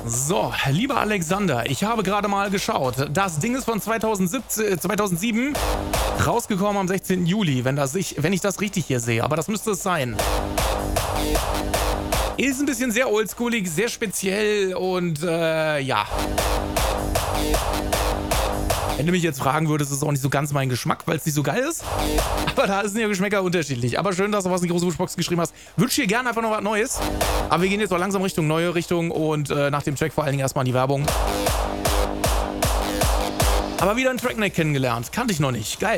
So, lieber Alexander, ich habe gerade mal geschaut. Das Ding ist von 2007 rausgekommen am 16. Juli, wenn ich das richtig hier sehe. Aber das müsste es sein. Ist ein bisschen sehr oldschoolig, sehr speziell und ja. Wenn du mich jetzt fragen würdest, ist es auch nicht so ganz mein Geschmack, weil es nicht so geil ist. Aber da sind ja Geschmäcker unterschiedlich. Aber schön, dass du was in die große Wunschbox geschrieben hast. Wünsche dir gerne einfach noch was Neues. Aber wir gehen jetzt auch langsam Richtung neue Richtung und nach dem Track vor allen Dingen erstmal in die Werbung. Aber wieder einen Trackneck kennengelernt. Kannte ich noch nicht. Geil.